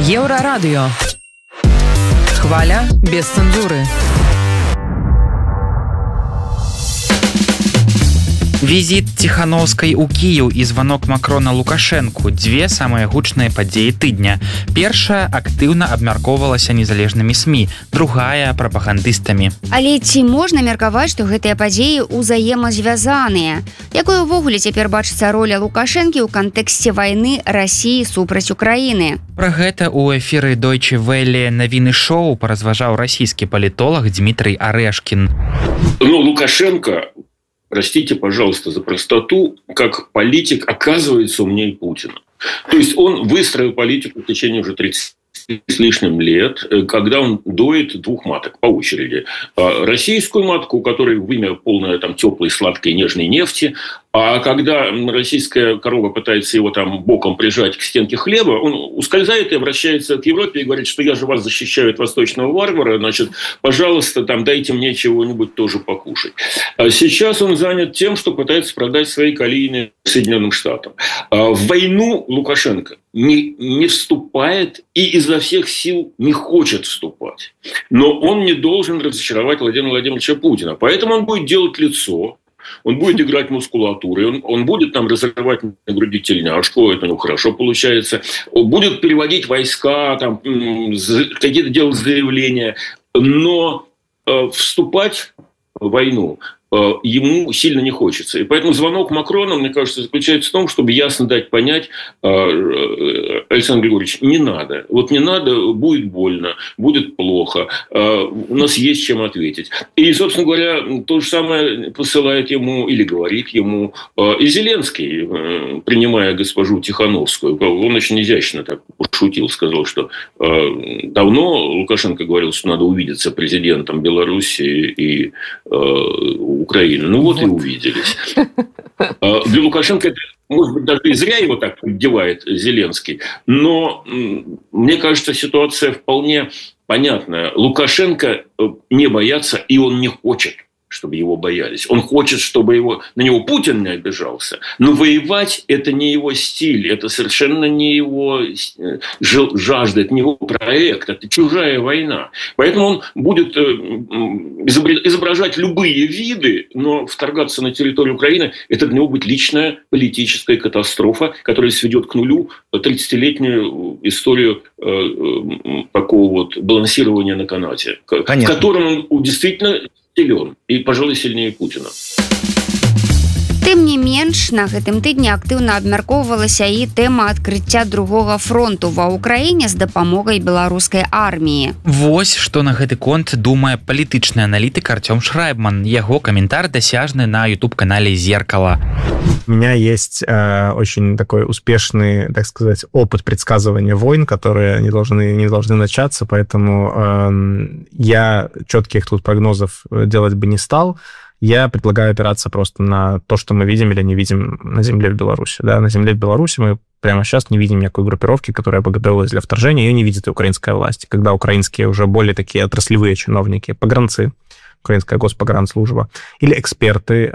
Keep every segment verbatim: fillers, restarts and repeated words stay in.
Еўрарадыё. Хваля без цэнзуры. Візіт Ціхановскай у Кіеў і званок Макрона Лукашэнку – дзве самыя гучныя падзеі тыдня. Першая актыўна абмяркоўвалася незалежнымі СМІ, другая – прапагандыстамі. Але ці можна меркаваць, што гэтыя падзеі ўзаемазвязаныя? Якой увогуле цяпер бачыцца роля Лукашэнкі ў кантэксце вайны Расіі супраць Украіны? Пра гэта ў эфіры Deutsche Welle навіны-шоу паразважаў расійскі палітолог Дмітрый Арэшкін. Ну, Лукашенко... Простите, пожалуйста, за простоту, как политик оказывается умнее Путина. То есть он выстроил политику в течение уже тридцати с лишним лет, когда он доит двух маток по очереди. Российскую матку, у которой вымя полное там, теплой, сладкой, нежной нефти, а когда российская корова пытается его там боком прижать к стенке хлеба, он ускользает и обращается к Европе и говорит, что я же вас защищаю от восточного варвара, значит, пожалуйста, там, дайте мне чего-нибудь тоже покушать. А сейчас он занят тем, что пытается продать свои колеи Соединенным Штатам. А в войну Лукашенко не, не вступает и изо всех сил не хочет вступать. Но он не должен разочаровать Владимира Владимировича Путина. Поэтому он будет делать лицо, он будет играть мускулатурой, он, он будет там разрывать на груди тельняшку, это у него хорошо получается, он будет переводить войска, там, какие-то делать заявления, но э, вступать в войну э, ему сильно не хочется. И поэтому звонок Макрона, мне кажется, заключается в том, чтобы ясно дать понять, э, Александр Григорьевич, не надо. Вот не надо, будет больно, будет плохо, э, у нас есть чем ответить. И, собственно говоря, то же самое посылает ему или говорит ему э, и Зеленский, э, принимая госпожу Тихановскую. Он очень изящно так пошутил, сказал, что э, давно Лукашенко говорил, что надо увидеться президентом Белоруссии и э, Украины. Ну вот, вот и увиделись. Для Лукашенко это, может быть, даже и зря его так поддевает Зеленский. Но мне кажется, ситуация вполне понятная. Лукашенко не боятся, и он не хочет, чтобы его боялись. Он хочет, чтобы его, на него Путин не обижался. Но воевать – это не его стиль, это совершенно не его жажда, это не его проект, это чужая война. Поэтому он будет изображать любые виды, но вторгаться на территорию Украины – это для него будет личная политическая катастрофа, которая сведет к нулю тридцатилетнюю историю такого вот балансирования на канате, Понятно. В котором он действительно силен и, пожалуй, сильнее Путина. Тым не менш, на гэтым тыдні актыўна абмяркоўвалася і тэма адкрыцця другога фронту ва ўкраіне з дапамогай беларускай арміі. Вось, што на гэты конт думае палітычны аналітык Артём Шрайбман. Яго каментар дасяжны на ютуб-канале «Зеркало». У меня есть э, очень такой успешный, так сказать, опыт предсказывания войн, которые не должны, не должны начаться, поэтому э, я четких тут прогнозов делать бы не стал. Я предлагаю опираться просто на то, что мы видим или не видим на земле в Беларуси. Да? На земле в Беларуси мы прямо сейчас не видим никакой группировки, которая бы готовилась для вторжения, ее не видит и украинская власть. Когда украинские уже более такие отраслевые чиновники, погранцы, украинская госпогранслужба, или эксперты,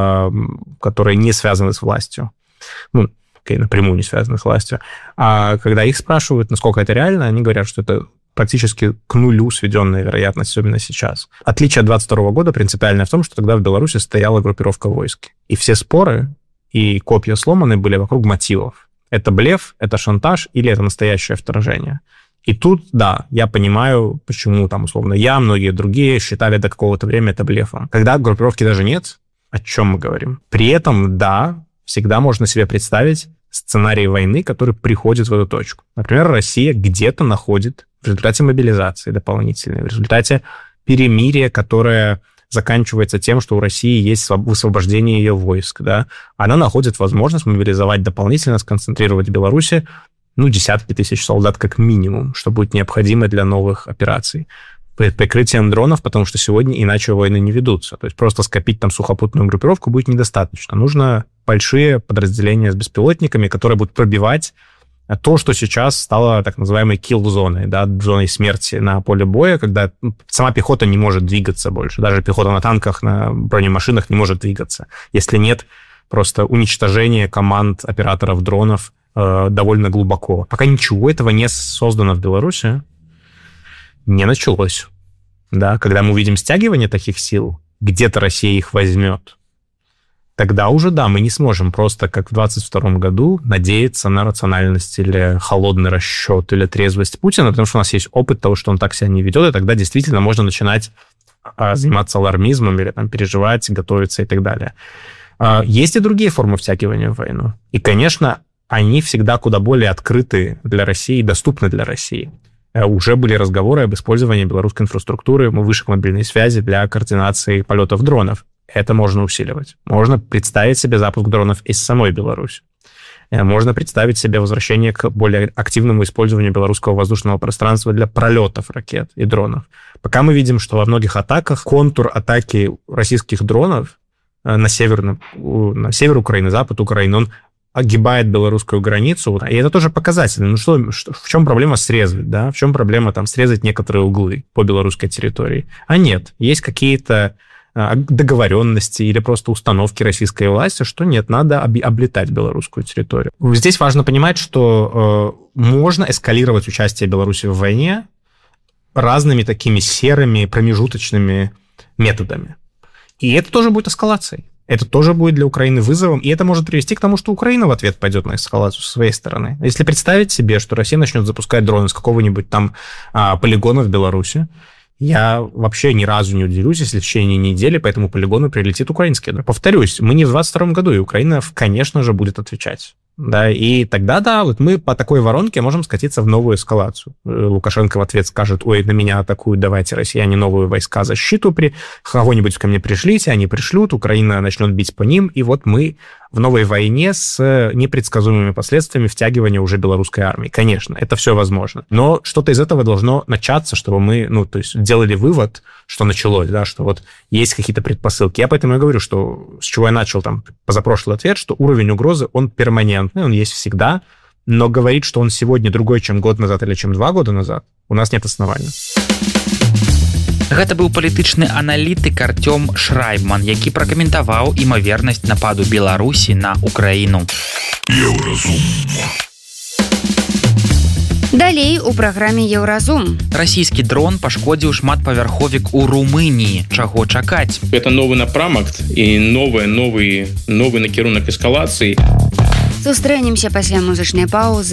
которые не связаны с властью, ну, напрямую не связаны с властью, а когда их спрашивают, насколько это реально, они говорят, что это практически к нулю сведенная вероятность, особенно сейчас. Отличие от двадцать второго года принципиальное в том, что тогда в Беларуси стояла группировка войск. И все споры и копья сломаны были вокруг мотивов. Это блеф, это шантаж или это настоящее вторжение. И тут, да, я понимаю, почему там, условно, я, многие другие считали до какого-то времени это блефом. Когда группировки даже нет, о чем мы говорим? При этом, да, всегда можно себе представить сценарий войны, который приходит в эту точку. Например, Россия где-то находит в результате мобилизации дополнительной, в результате перемирия, которое заканчивается тем, что у России есть высвобождение ее войск, да, она находит возможность мобилизовать дополнительно, сконцентрировать в Беларуси, ну, десятки тысяч солдат как минимум, что будет необходимо для новых операций. Под прикрытием дронов, потому что сегодня иначе войны не ведутся. То есть просто скопить там сухопутную группировку будет недостаточно. Нужно большие подразделения с беспилотниками, которые будут пробивать то, что сейчас стало так называемой kill-зоной, да, зоной смерти на поле боя, когда сама пехота не может двигаться больше. Даже пехота на танках, на бронемашинах не может двигаться, если нет просто уничтожения команд операторов дронов э, довольно глубоко. Пока ничего этого не создано в Беларуси, не началось. Да? Когда мы увидим стягивание таких сил, где-то Россия их возьмет, тогда уже, да, мы не сможем просто, как в двадцать втором году, надеяться на рациональность или холодный расчет, или трезвость Путина, потому что у нас есть опыт того, что он так себя не ведет, и тогда действительно можно начинать а, заниматься алармизмом или там, переживать, готовиться и так далее. А, есть и другие формы втягивания в войну. И, конечно, они всегда куда более открыты для России и доступны для России. Уже были разговоры об использовании белорусской инфраструктуры высших мобильной связи для координации полетов дронов. Это можно усиливать. Можно представить себе запуск дронов из самой Беларуси. Можно представить себе возвращение к более активному использованию белорусского воздушного пространства для пролетов ракет и дронов. Пока мы видим, что во многих атаках контур атаки российских дронов на север, на север Украины, запад Украины, он огибает белорусскую границу, и это тоже показательно. Ну что, в чем проблема срезать, да? В чем проблема там срезать некоторые углы по белорусской территории? А нет, есть какие-то договоренности или просто установки российской власти, что нет, надо об- облетать белорусскую территорию. Здесь важно понимать, что э, можно эскалировать участие Беларуси в войне разными такими серыми промежуточными методами. И это тоже будет эскалацией. Это тоже будет для Украины вызовом, и это может привести к тому, что Украина в ответ пойдет на эскалацию со своей стороны. Если представить себе, что Россия начнет запускать дроны с какого-нибудь там а, полигона в Беларуси, я вообще ни разу не удивлюсь, если в течение недели по этому полигону прилетит украинский дрон. Повторюсь, мы не в двадцать втором году, и Украина, конечно же, будет отвечать. Да, и тогда, да, вот мы по такой воронке можем скатиться в новую эскалацию. Лукашенко в ответ скажет: ой, на меня атакуют, давайте, россияне, новые войска, защиту, при... кого-нибудь ко мне пришлите, они пришлют, Украина начнет бить по ним, и вот мы в новой войне с непредсказуемыми последствиями втягивания уже белорусской армии. Конечно, это все возможно. Но что-то из этого должно начаться, чтобы мы, ну, то есть делали вывод, что началось, да, что вот есть какие-то предпосылки. Я поэтому и говорю, что с чего я начал там позапрошлый ответ, что уровень угрозы, он перманентный, он есть всегда, но говорить, что он сегодня другой, чем год назад или чем два года назад, у нас нет оснований. Гэта быў палітычны аналітык Артём Шрайбман, які пракаментаваў імавернасць нападу Беларусі на Украіну. Еўразум. Далей у праграме Еўразум. Расійскі дрон пашкодзіў шматпавярховік у Румыніі. Чаго чакаць? Это новы напрамак і новы новы новы накірунак эскалацыі. Сустрэнемся пасля музычнай паўзы.